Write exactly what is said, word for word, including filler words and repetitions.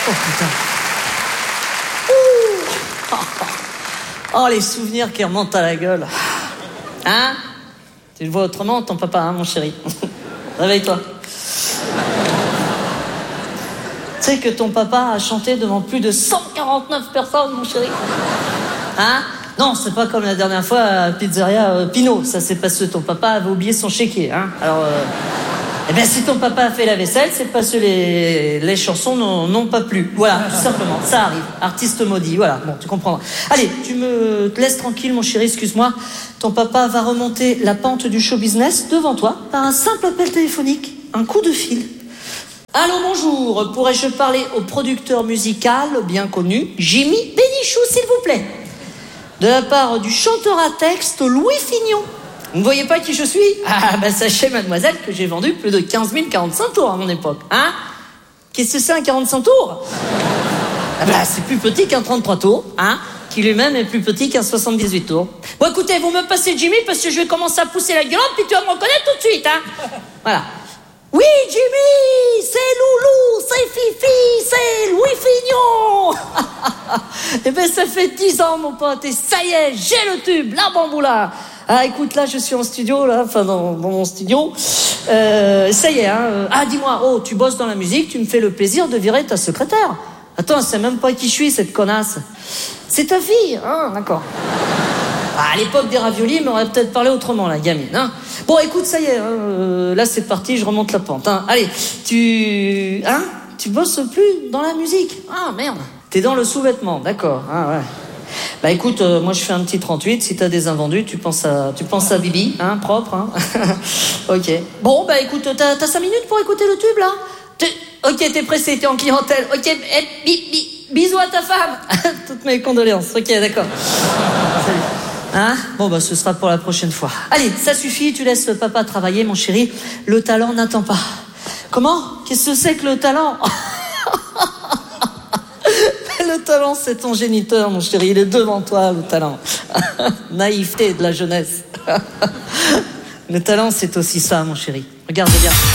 Oh putain. Ouh. Oh, les souvenirs qui remontent à la gueule. Hein? Tu le vois autrement, ton papa, hein, mon chéri? Réveille-toi. Tu sais que ton papa a chanté devant plus de cent quarante-neuf personnes, mon chéri? Hein? Non, c'est pas comme la dernière fois à Pizzeria euh, Pinot. Ça, c'est parce que ton papa avait oublié son chéquier, hein? Alors, euh... eh bien, si ton papa a fait la vaisselle, c'est parce que les, les chansons n'ont, n'ont pas plu. Voilà, tout simplement. Ça arrive. Artiste maudit, voilà. Bon, tu comprends. Allez, tu me te laisses tranquille, mon chéri, excuse-moi. Ton papa va remonter la pente du show business devant toi par un simple appel téléphonique. Un coup de fil. Allô, bonjour. Pourrais-je parler au producteur musical bien connu, Jimmy Bénichou, s'il vous plaît? De la part du chanteur à texte Louis Fignon. Vous ne voyez pas qui je suis? Ah, bah sachez, mademoiselle, que j'ai vendu plus de quinze mille quarante-cinq tours à mon époque. Hein? Qu'est-ce que c'est un quarante-cinq tours? Ah bah, c'est plus petit qu'un trente-trois tours, hein? Qui lui-même est plus petit qu'un soixante-dix-huit tours. Bon, écoutez, vous me passez Jimmy parce que je vais commencer à pousser la gueulante, puis tu vas me reconnaître tout de suite, hein? Voilà. Oui, Jimmy, c'est Loulou, c'est Fifi, c'est Louis Fignon. Eh ben, ça fait dix ans, mon pote, et ça y est, j'ai le tube, la bamboula. Ah, écoute, là, je suis en studio, là, enfin, dans, dans mon studio. Euh, ça y est, hein. Ah, dis-moi, oh, tu bosses dans la musique, tu me fais le plaisir de virer ta secrétaire. Attends, elle sait même pas qui je suis, cette connasse. C'est ta fille, hein, d'accord. Ah, à l'époque des raviolis, il m'aurait peut-être parlé autrement, la gamine, hein. Bon, écoute, ça y est, hein, euh, là, c'est parti, je remonte la pente, hein. Allez, tu... Hein? Tu bosses plus dans la musique? Ah, merde. T'es dans le sous-vêtement, d'accord, ah, ouais. Bah, écoute, euh, moi, je fais un petit trente-huit, si t'as des invendus, tu penses à, tu penses à Bibi, hein, propre, hein. Ok. Bon, bah, écoute, t'as, t'as cinq minutes pour écouter le tube, là? T'es... Ok, t'es pressé, t'es en clientèle. Ok, eh, bi, bi, bisous à ta femme. Toutes mes condoléances, ok, d'accord. Salut. Hein? Bon, bah, ce sera pour la prochaine fois. Allez, ça suffit, tu laisses papa travailler, mon chéri. Le talent n'attend pas. Comment? Qu'est-ce que c'est que le talent? Le talent, c'est ton géniteur, mon chéri. Il est devant toi, le talent. Naïveté de la jeunesse. Le talent, c'est aussi ça, mon chéri. Regarde bien.